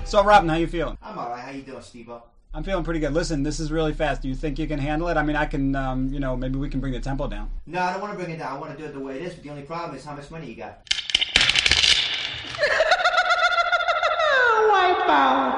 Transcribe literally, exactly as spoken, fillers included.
So, Robin, how you feeling? I'm alright. How you doing, Steve-O? I'm feeling pretty good. Listen, this is really fast. Do you think you can handle it? I mean, I can, um, you know, maybe we can bring the tempo down. No, I don't want to bring it down. I want to do it the way it is, but the only problem is how much money you got. Wipeout.